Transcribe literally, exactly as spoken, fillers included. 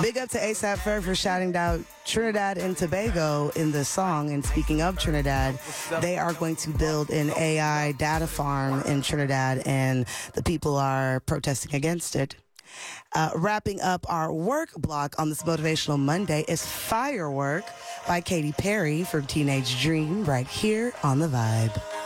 Big up to ASAP Ferg for shouting out Trinidad and Tobago in the song. And speaking of Trinidad, they are going to build an A I data farm in Trinidad, and the people are protesting against it. Uh, wrapping up our work block on this Motivational Monday is Firework by Katy Perry from Teenage Dream right here on The Vibe.